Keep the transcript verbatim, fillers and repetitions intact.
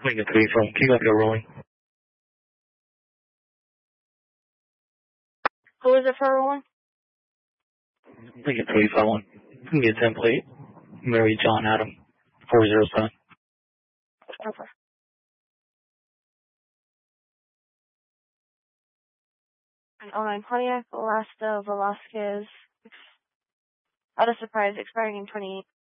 Lincoln three from King of your rolling. Who is it for rolling? Lincoln three five one. Get template. Mary John Adam. four zero seven. Okay. And oh nine Pontiac, Alaska, Velasquez. Out of surprise, expiring in twenty-eight.